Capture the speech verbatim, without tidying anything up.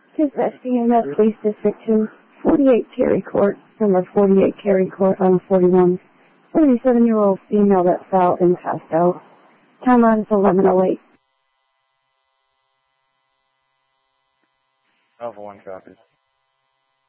Tis S D M S Police District two, forty-eight Cary Court, number forty-eight Cary Court on forty-one. forty-seven-year-old female that fell and passed out. Timeline is eleven oh eight. Alpha one copies.